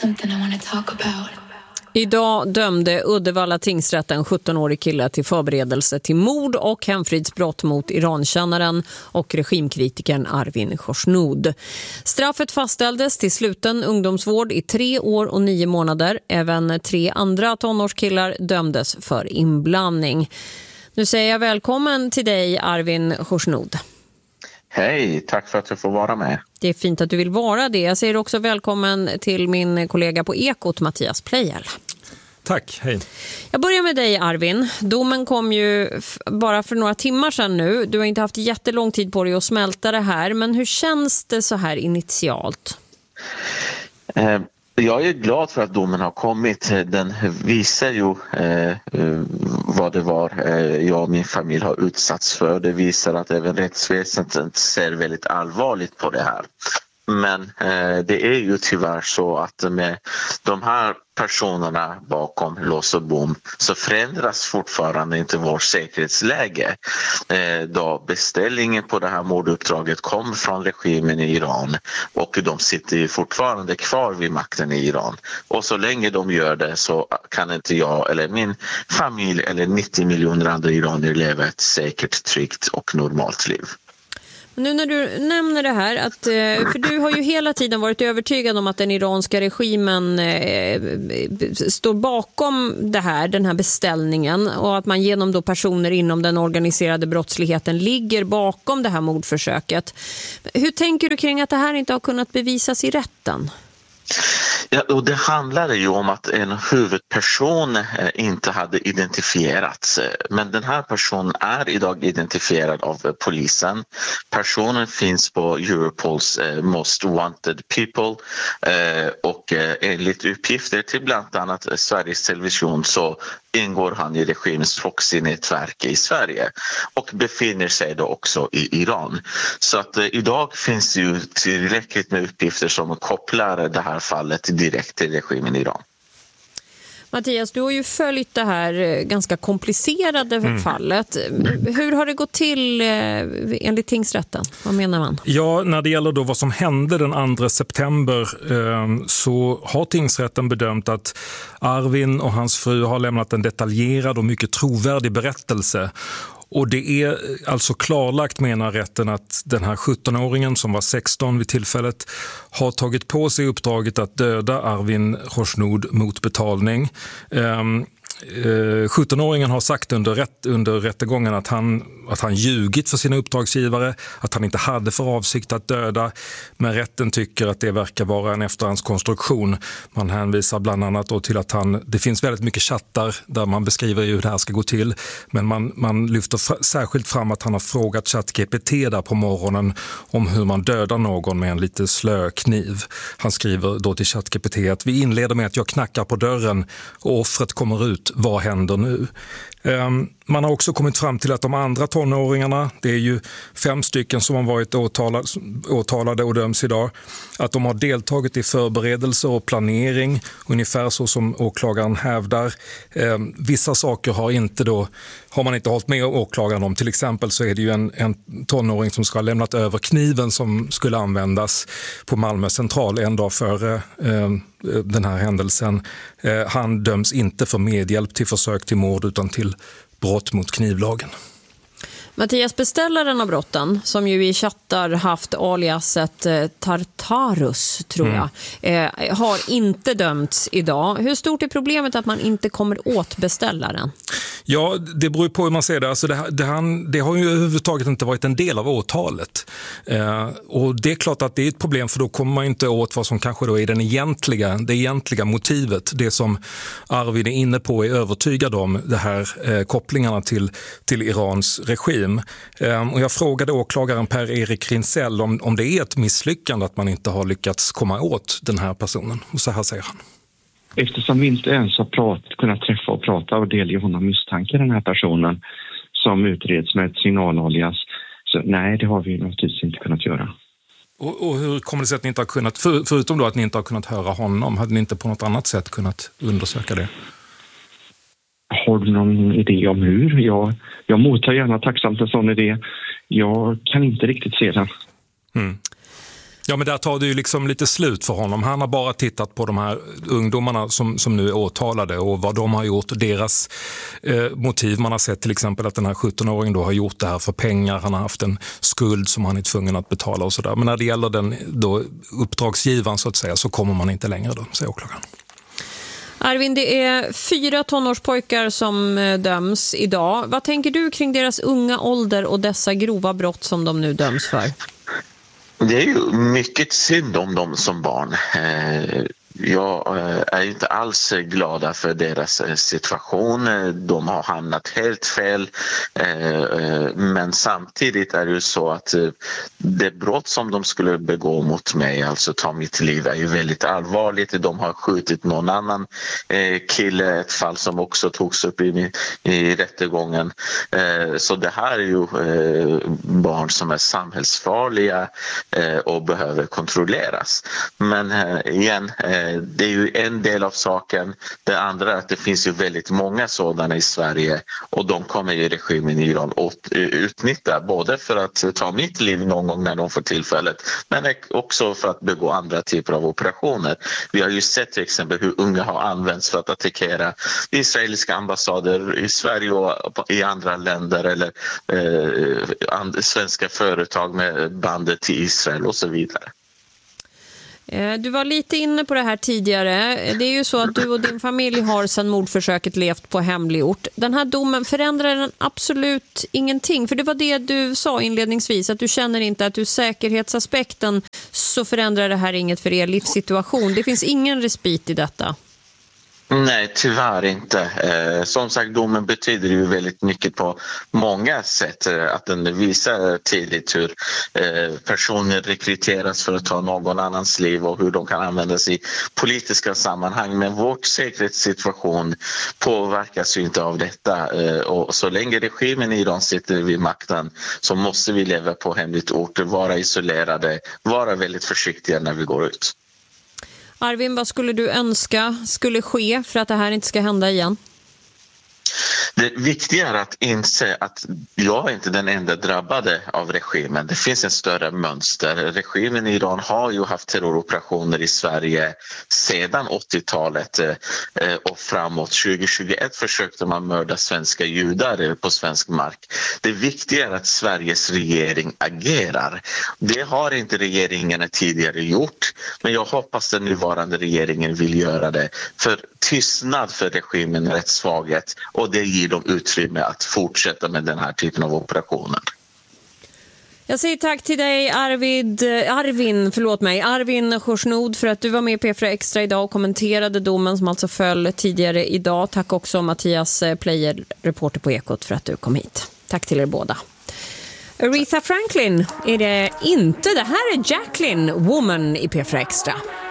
something I want to talk about. Idag dömde Uddevalla tingsrätt en 17-årig kille till förberedelse till mord och hemfridsbrott mot Irankännaren och regimkritikern Arvin Khoshnood. Straffet fastställdes till sluten ungdomsvård i 3 år och 9 månader. Även 3 andra tonårskillar dömdes för inblandning. Nu säger jag välkommen till dig, Arvin Khoshnood. Hej, tack för att du får vara med. Det är fint att du vill vara det. Jag säger också välkommen till min kollega på Ekot, Mattias Pleijel. Tack, hej. Jag börjar med dig, Arvin. Domen kom ju bara för några timmar sedan nu. Du har inte haft jättelång tid på dig att smälta det här. Men hur känns det så här initialt? Jag är glad för att domen har kommit. Den visar ju vad det var jag och min familj har utsatts för. Det visar att även rättsväsendet ser väldigt allvarligt på det här. Men det är ju tyvärr så att med de här personerna bakom lås och bom så förändras fortfarande inte vårt säkerhetsläge. Då beställningen på det här morduppdraget kom från regimen i Iran och de sitter ju fortfarande kvar vid makten i Iran. Och så länge de gör det så kan inte jag eller min familj eller 90 miljoner andra iranier leva ett säkert, tryggt och normalt liv. Nu när du nämner det här, för du har ju hela tiden varit övertygad om att den iranska regimen står bakom den här beställningen och att man genom då personer inom den organiserade brottsligheten ligger bakom det här mordförsöket. Hur tänker du kring att det här inte har kunnat bevisas i rätten? Ja, och det handlar ju om att en huvudperson inte hade identifierats. Men den här personen är idag identifierad av polisen. Personen finns på Europols Most Wanted People och enligt uppgifter till bland annat Sveriges Television så ingår han i regimens proxynätverk i Sverige och befinner sig då också i Iran. Så att idag finns ju tillräckligt med uppgifter som kopplar det här fallet direkt till regimen i Iran. Mattias, du har ju följt det här ganska komplicerade fallet. Hur har det gått till enligt tingsrätten? Vad menar man? Ja, när det gäller då vad som hände den 2 september så har tingsrätten bedömt att Arvin och hans fru har lämnat en detaljerad och mycket trovärdig berättelse. Och det är alltså klarlagt, menar rätten, att den här 17-åringen som var 16 vid tillfället har tagit på sig uppdraget att döda Arvin Khoshnood mot betalning. 17-åringen har sagt under rättegången att han ljugit för sina uppdragsgivare, att han inte hade för avsikt att döda, men rätten tycker att det verkar vara en efterhandskonstruktion. Man hänvisar bland annat då till att det finns väldigt mycket chattar där man beskriver hur det här ska gå till, men man lyfter särskilt fram att han har frågat ChatGPT där på morgonen om hur man dödar någon med en lite slö kniv. Han skriver då till ChatGPT att vi inleder med att jag knackar på dörren och offret kommer ut. Vad händer nu? Man har också kommit fram till att de andra tonåringarna, det är ju 5 stycken som har varit åtalade och döms idag, att de har deltagit i förberedelser och planering, ungefär så som åklagaren hävdar. Vissa saker har man inte hållit med åklagaren om. Till exempel så är det ju en tonåring som ska ha lämnat över kniven som skulle användas på Malmö central en dag före den här händelsen. Han döms inte för medhjälp till försök till mord utan till brott mot knivlagen. Mattias, beställaren av brotten, som ju i chattar haft aliaset Tartarus, tror jag, har inte dömts idag. Hur stort är problemet att man inte kommer åt beställaren? Ja, det beror på hur man ser det. Alltså det har ju överhuvudtaget inte varit en del av åtalet. Och det är klart att det är ett problem, för då kommer man inte åt vad som kanske då är det egentliga motivet. Det som Arvin är inne på är övertygad om, det här kopplingarna till Irans regim. Och jag frågade åklagaren Per-Erik Rinsell om det är ett misslyckande att man inte har lyckats komma åt den här personen. Och så här säger han. Eftersom vi inte ens har kunnat träffa och prata och delge honom misstankar den här personen som utreds med ett signalalias, så nej, det har vi naturligtvis inte kunnat göra. Och hur kommer det sig att ni inte har kunnat, förutom då att ni inte har kunnat höra honom, hade ni inte på något annat sätt kunnat undersöka det? Har du någon idé om hur? Jag mottar gärna tacksamt en sån idé. Jag kan inte riktigt se den. Ja, men där tar det ju liksom lite slut för honom. Han har bara tittat på de här ungdomarna som nu är åtalade och vad de har gjort, deras motiv. Man har sett till exempel att den här 17-åringen då har gjort det här för pengar. Han har haft en skuld som han är tvungen att betala och sådär. Men när det gäller den då uppdragsgivaren så att säga, så kommer man inte längre då, säger åklagaren. Arvin, det är 4 tonårspojkar som döms idag. Vad tänker du kring deras unga ålder och dessa grova brott som de nu döms för? Det är ju mycket synd om dem som barn. Jag är inte alls glada för deras situation. De har hamnat helt fel. Men samtidigt är det ju så att det brott som de skulle begå mot mig, alltså ta mitt liv, är ju väldigt allvarligt. De har skjutit någon annan kille, ett fall som också togs upp i rättegången. Så det här är ju barn som är samhällsfarliga och behöver kontrolleras. Men igen, det är ju en del av saken. Det andra är att det finns ju väldigt många sådana i Sverige och de kommer ju regimen i Iran att utnyttja, både för att ta mitt liv någon gång när de får tillfället, men också för att begå andra typer av operationer. Vi har ju sett till exempel hur unga har använts för att attackera israeliska ambassader i Sverige och i andra länder, eller svenska företag med bandet till Israel och så vidare. Du var lite inne på det här tidigare. Det är ju så att du och din familj har sedan mordförsöket levt på hemlig ort. Den här domen, förändrar den absolut ingenting? För det var det du sa inledningsvis, att du känner inte att ur säkerhetsaspekten så förändrar det här inget för er livssituation. Det finns ingen respit i detta. Nej, tyvärr inte. Som sagt, domen betyder ju väldigt mycket på många sätt. Att den visar tidigt hur personer rekryteras för att ta någon annans liv och hur de kan användas i politiska sammanhang. Men vår säkerhetssituation påverkas ju inte av detta. Och så länge regimen i Iran sitter vid makten så måste vi leva på hemligt ort, vara isolerade, vara väldigt försiktiga när vi går ut. Arvin, vad skulle du önska skulle ske för att det här inte ska hända igen? Det viktiga är att inse att jag är inte den enda drabbade av regimen. Det finns en större mönster. Regimen i Iran har ju haft terroroperationer i Sverige sedan 80-talet och framåt. 2021 försökte man mörda svenska judar på svensk mark. Det viktiga är att Sveriges regering agerar. Det har inte regeringen tidigare gjort, men jag hoppas den nuvarande regeringen vill göra det. För tystnad för regimen är rätt svaghet och det ger dem utrymme att fortsätta med den här typen av operationer. Jag säger tack till dig Arvin Khorshnod, för att du var med i P4 Extra idag och kommenterade domen som alltså föll tidigare idag. Tack också Mattias Plejer, reporter på Ekot, för att du kom hit. Tack till er båda. Aretha Franklin är det inte. Det här är Jacqueline, Woman i P4 Extra.